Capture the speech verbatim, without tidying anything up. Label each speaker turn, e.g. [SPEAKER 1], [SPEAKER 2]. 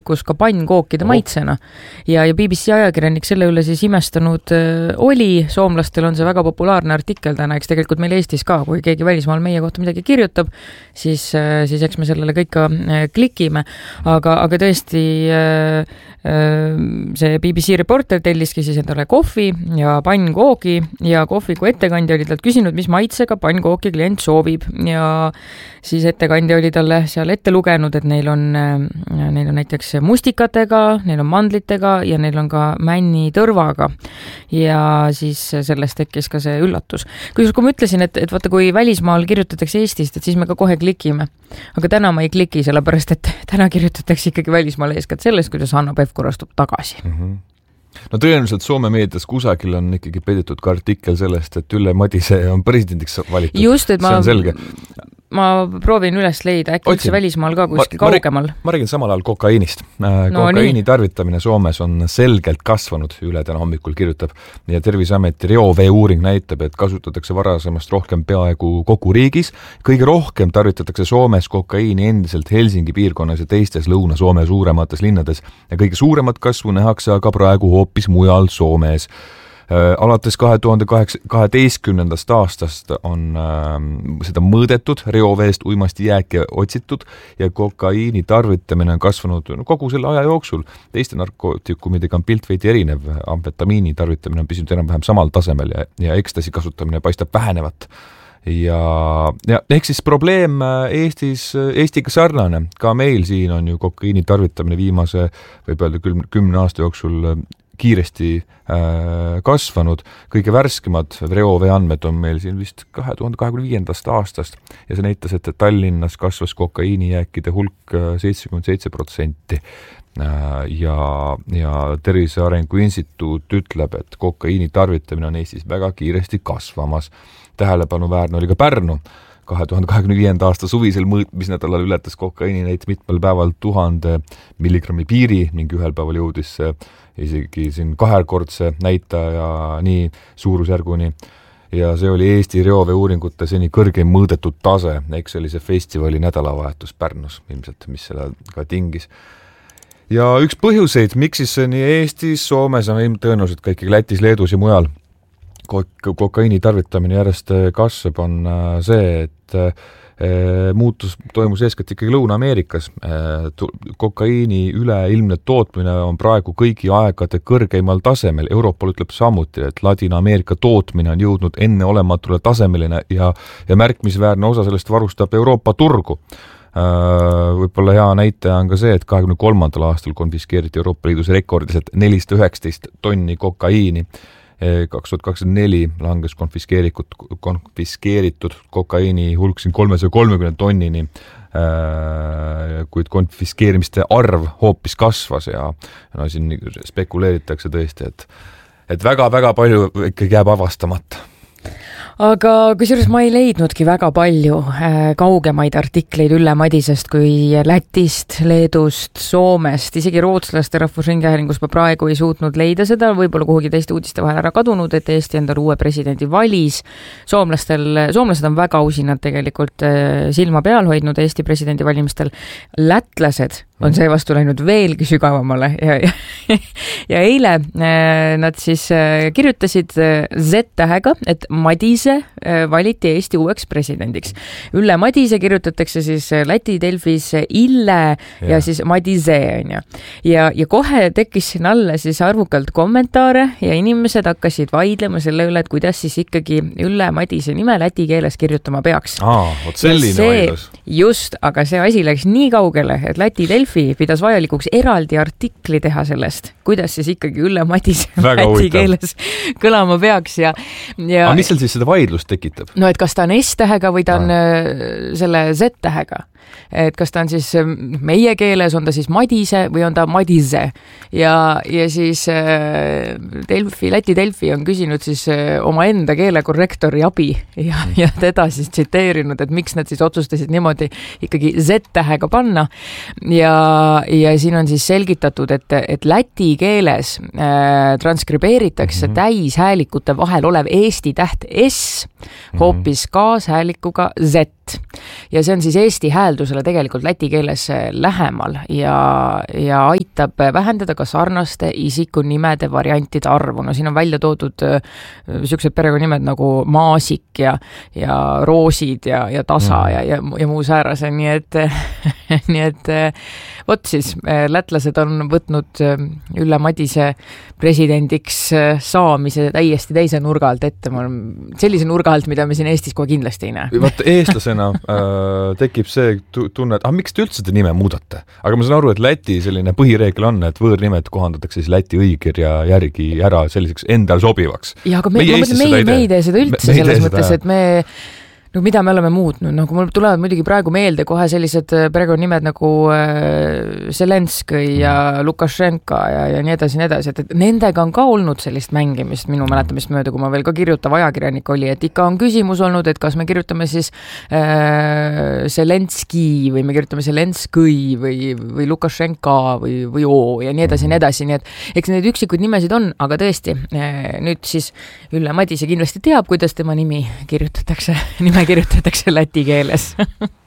[SPEAKER 1] laekus ka pannkookide oh. maitsena. Ja, ja B B C ajakirjanik selle üle siis imestanud äh, oli, soomlastel on see väga populaarne artikkel täna, eks tegelikult meil Eestis ka, kui keegi välismaal meie kohta midagi kirjutab, siis, äh, siis eks me sellele kõik ka äh, klikime, aga, aga tõesti äh, äh, see B B C reporter telliski siis endale kohvi ja pannkoogi ja kohviku ettekandja oli talt küsinud, mis maitsega pannkooki klient soovib ja siis ettekandja oli talle seal ette lugenud, et neil on, neil on näiteks mustikatega, neil on mandlitega ja neil on ka männi tõrvaga ja siis sellest tekkis ka see üllatus. Kui, kui ma ütlesin, et, et vaata, kui välismaal kirjutatakse Eestist, et siis me ka kohe klikime, aga täna ma ei kliki, sellepärast et täna kirjutatakse ikkagi välismaal eeskätt sellest, kuidas Hanno Pevkur astub tagasi.
[SPEAKER 2] Mm-hmm. No tõenäoliselt Soome meedias kusagil on ikkagi peidetud ka artikkel sellest, et Ülle Madise on presidendiks valitud.
[SPEAKER 1] Just, et ma,
[SPEAKER 2] see on selge.
[SPEAKER 1] Ma proovin üles leida, äkki üks välismaal ka kuskil
[SPEAKER 2] ma,
[SPEAKER 1] kaugemal.
[SPEAKER 2] Ma, ma räägin samal ajal kokaiinist. No, kokaiini nii. tarvitamine Soomes on selgelt kasvanud, Üle täna hommikul kirjutab. Ja Terviseameti reovee uuring näitab, et kasutatakse varasemast rohkem peaaegu kogu riigis. Kõige rohkem tarvitatakse Soomes kokaiini endiselt Helsingi piirkonnas ja teistes Lõuna-Soome suuremates linnades. Ja kõige suuremat kasvu nähakse aga praegu hoopis mujal Soomes. Alates kahe tuhande kaheteistkümnendast aastast on äh, seda mõõdetud, reoveest uimasti jääke otsitud ja kokaiini tarvitamine on kasvanud no, kogu selle aja jooksul. Teiste narkootikumidega on pilt veidi erinev, amfetamiini tarvitamine on pisut enam-vähem samal tasemel ja, ja ekstasi kasutamine paistab vähenevat. Ja, ja ehk siis probleem Eestis, Eestiga sarnane, ka meil siin on ju kokaiini tarvitamine viimase, võib öelda küll kümne aasta jooksul kiiresti äh, kasvanud. Kõige värskemad reovee andmed on meil siin vist kahe tuhande kahekümne viiendast aastast ja see näitas, et Tallinnas kasvas kokaiinijääkide hulk seitsekümmend seitse protsenti äh, ja, ja Tervise Arengu Instituut ütleb, et kokaiini tarvitamine on Eestis väga kiiresti kasvamas. Tähelepanuväärne oli ka Pärnu. kahe tuhande kahekümne viienda aasta suvisel mõõtmisnädalal ületas kokaiini näit mitmel päeval tuhande milligrammi piiri ning ühel päeval jõudis isegi siin kahekordse näitaja nii suurusjärguni. Ja see oli Eesti reovee uuringute seni kõrgeim mõõdetud tase, eks see oli see festivali nädalavahetus Pärnus ilmselt, mis selle ka tingis. Ja üks põhjuseid, miks siis nii Eestis, Soomes ja tõenäoliselt ka ikkagi Lätis, Leedus ja mujal kokaiini tarvitamine järjest kasvab, on see, et muutus toimus eeskätt ikkagi Lõuna-Ameerikas. Kokaiini üleilmne tootmine on praegu kõigi aegade kõrgeimal tasemel. Euroopal ütleb samuti, et Ladina-Ameerika tootmine on jõudnud enne olematule tasemeline ja, ja märkimisväärne osa sellest varustab Euroopa turgu. Võib-olla hea näitaja on ka see, et kahekümne kolmandal aastal konfiskeeriti Euroopa Liidus rekordiliselt nelisada üheksateist tonni kokaiini. kaks tuhat kakskümmend neli langes konfiskeeritud, konfiskeeritud kokaiini hulk siin kolmesaja kolmekümne tonnini, kuid konfiskeerimiste arv hoopis kasvas ja no, siin spekuleeritakse tõesti, et, et väga-väga palju ikkagi jääb avastamata.
[SPEAKER 1] Aga kusjuures ma ei leidnudki väga palju äh, kaugemaid artikleid Ülle Madisest kui Lätist, Leedust, Soomest, isegi rootslaste rahvusringhäälingus ma praegu ei suutnud leida seda, võib-olla kuhugi teiste uudiste vahel ära kadunud, et Eesti endal uue presidendi valis. Soomlastel, soomlased on väga usinad tegelikult äh, silma peal hoidnud Eesti presidendi valimistel. Lätlased on see vastu läinud veelgi sügavamale ja, ja, ja eile äh, nad siis äh, kirjutasid äh, Z-tähega, et Madise valiti Eesti uueks presidendiks. Ülle Madise kirjutatakse siis Läti Delfis Ille ja, ja siis Madise on ju. Ja, ja kohe tekkis siin alla siis arvukalt kommentaare ja inimesed hakkasid vaidlema selle üle, et kuidas siis ikkagi Ülle Madise nime läti keeles kirjutama peaks.
[SPEAKER 2] Aa, vot selline vaidlus.
[SPEAKER 1] Just, aga see asi läks nii kaugele, et Läti Delfi pidas vajalikuks eraldi artikli teha sellest, kuidas siis ikkagi Ülle Madise läti keeles kõlama peaks ja, ja
[SPEAKER 2] aga mis seal siis seda vaidlust tekitab?
[SPEAKER 1] No, et kas ta on S-tähega või ta on äh. selle Z-tähega. Et kas ta on siis meie keeles, on ta siis Madise või on ta Madise. Ja, ja siis äh, Delfi, Läti Delfi on küsinud siis äh, oma enda keelekorrektori abi ja, ja teda siis tsiteerinud, et miks nad siis otsustasid niimoodi ikkagi Z-tähega panna. Ja, ja siin on siis selgitatud, et, et läti keeles äh, transkribeeritakse mm-hmm. täishäälikute vahel olev Eesti täht S hoopis kaashäälikuga Z. Z ja see on siis Eesti hääldusele tegelikult läti keeles lähemal ja, ja aitab vähendada ka sarnaste isikunimede variantide arvu. No siin on välja toodud sellised perekonnanimed nagu Maasik ja, ja Roosid ja, ja Tasa mm. ja, ja, ja muu säärase, nii et, nii et vot siis lätlased on võtnud Ülle Madise presidendiks saamise täiesti teise nurga alt ette. Ma olen sellise nurga alt, mida me siin Eestis kohe kindlasti ei näe.
[SPEAKER 2] Vaat eestlasena äh, tekib see tunne, et ah, miks te üldse seda nime muudate? Aga ma saan aru, et Läti selline põhireegel on, et võõrnimed kohandatakse siis Läti õigirja järgi ära selliseks endal sobivaks.
[SPEAKER 1] Ja, aga me, me, me, me, me ei tee seda üldse me, selles mõttes, et me no mida me oleme muutnud, nagu mul tulevad muidugi praegu meelde kohe sellised perekonnanimed nagu äh, Zelenskõi ja Lukašenka ja, ja nii edasi, nii edasi, et, et nendega on ka olnud sellist mängimist minu mäletamist mööda, kui ma veel ka kirjutav ajakirjanik oli, et ikka on küsimus olnud, et kas me kirjutame siis äh, Zelenski või me kirjutame Zelenskõi või, või Lukašenka või, või O ja nii edasi, nii edasi, nii et eks need üksikud nimesid on, aga tõesti, äh, nüüd siis Ülle Madise kindlasti teab, kuidas tema nimi kirjutatakse, nime kirjutatakse läti keeles.